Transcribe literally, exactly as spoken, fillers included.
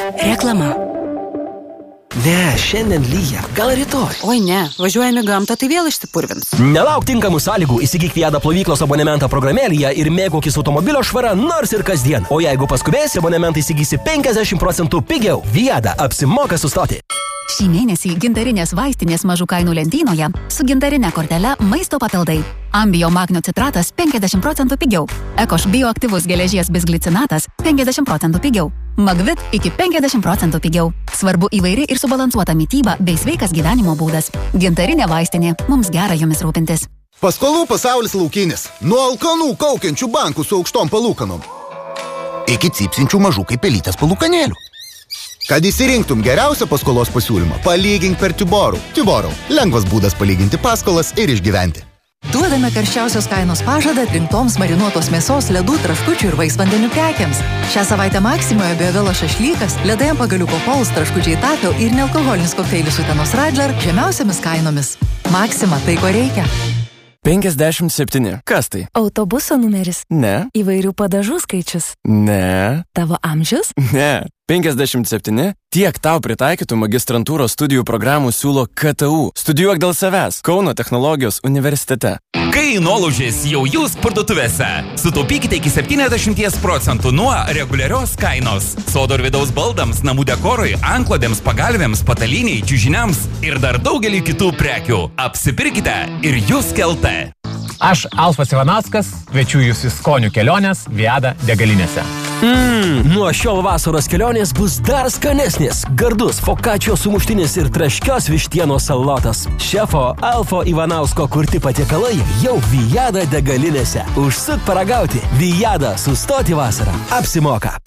Reklama. Ne, šiandien lyja, gal rytoj. Oi ne, važiuojame gamtą, tai vėl išsipurvins. Nelauk tinkamų sąlygų, įsigyk Viada plovyklos abonementą programėlėje ir mėgaukis automobilio švara nors ir kasdien. O jeigu paskubėsi, abonementą įsigysi penkiasdešimt procentų pigiau. Viada, apsimoka sustoti. Šį mėnesį gintarinės vaistinės mažų kainų lentynoje su gintarine kortele maisto papildai. Ambio magnio citratas penkiasdešimt procentų pigiau. Ekoš bioaktyvus geležies bisglicinatas penkiasdešimt procentų pigiau. Magvit iki penkiasdešimt procentų pigiau. Svarbu įvairi ir subalansuota mityba bei sveikas gyvenimo būdas. Gintarinė vaistinė. Mums gera jomis rūpintis. Paskolų pasaulis laukinis. Nuo alkanų kaukiančių bankų su aukštom palūkanom. Iki cypsinčių mažų kaip pelytės palūkanėlių. Kad įsirinktum geriausią paskolos pasiūlymą, palygink per Tiborų. Tiborų. Lengvas būdas palyginti paskolas ir išgyventi. Duodame karščiausios kainos pažadą trinktoms marinuotos mėsos, ledų, traškučių ir vaisvandenių prekiams. Šią savaitę Maksimoje Biovelo šašlykas, ledai ant pagaliuko pols, traškučiai tapio ir nealkoholinis kokteilis Utenos Radler žemiausiamis kainomis. Maksima, tai ko reikia. penkiasdešimt septyni. Kas tai? Autobuso numeris. Ne. Įvairių padažų skaičius. Ne. Tavo amžius? Ne. penkiasdešimt septyni. Tiek tau pritaikytų magistrantūros studijų programų siūlo K T U. Studijuok dėl savęs Kauno technologijos universitete. Kainolaužis jau jūs parduotuvėse. Sutaupykite iki septyniasdešimt procentų nuo reguliarios kainos. Sodo ir vidaus baldams, namų dekorui, antklodėms, pagalvėms, pataliniai, čiužiniams ir dar daugelį kitų prekių. Apsipirkite ir jūs kelte. Aš Alfas Ivanackas, kviečiu jūs į skonių kelionės Viada degalinėse. Mmm, nuo šiol vasaros kelionės bus dar skanesnės. Gardus fokačio sumuštinis ir traškios vištienos salotas. Šefo Alfo Ivanausko kurti patiekalai jau Viada degalinėse. Užsuk paragauti. Viada, sustoti vasarą. Apsimoka.